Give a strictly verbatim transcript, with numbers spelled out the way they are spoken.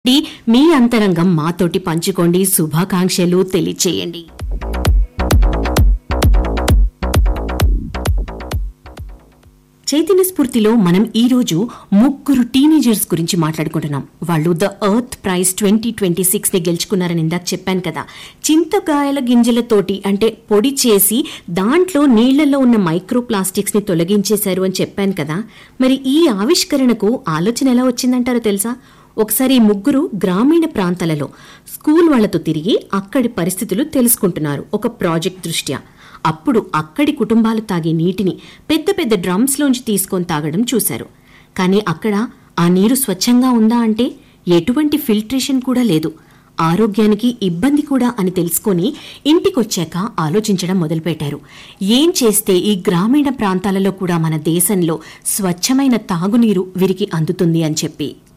మీ అంతరంగం మాతోటి పంచుకోండి, శుభాకాంక్షలు తెలియచేయండి. చైతన్య స్ఫూర్తిలో మనం ఈ రోజు ముగ్గురు టీనేజర్స్ గురించి మాట్లాడుకుంటున్నాం. వాళ్ళు the earth prize twenty twenty six ని గెలుచుకున్నారని ఇందాక చెప్పాను కదా. చింతకాయల గింజలతోటి అంటే పొడి చేసి దాంట్లో నీళ్లలో ఉన్న మైక్రో ప్లాస్టిక్స్ ని తొలగించేశారు అని చెప్పాను కదా. మరి ఈ ఆవిష్కరణకు ఆలోచన ఎలా వచ్చిందంటారో తెలుసా? ఒకసారి ఈ ముగ్గురు గ్రామీణ ప్రాంతాలలో స్కూల్ వాళ్లతో తిరిగి అక్కడి పరిస్థితులు తెలుసుకుంటున్నారు ఒక ప్రాజెక్ట్ దృష్ట్యా. అప్పుడు అక్కడి కుటుంబాలు తాగే నీటిని పెద్ద పెద్ద డ్రమ్స్లోంచి తీసుకొని తాగడం చూశారు. కానీ అక్కడ ఆ నీరు స్వచ్ఛంగా ఉందా అంటే ఎటువంటి ఫిల్ట్రేషన్ కూడా లేదు. ఆరోగ్యానికి ఇబ్బంది కూడా అని తెలుసుకొని ఇంటికొచ్చాక ఆలోచించడం మొదలుపెట్టారు. ఏం చేస్తే ఈ గ్రామీణ ప్రాంతాలలో కూడా మన దేశంలో స్వచ్ఛమైన తాగునీరు వీరికి అందుతుంది అని చెప్పి.